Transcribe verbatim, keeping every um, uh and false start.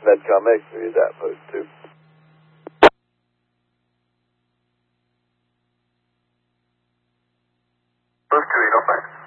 Medcom X, we use that post too. Post two eight oh five.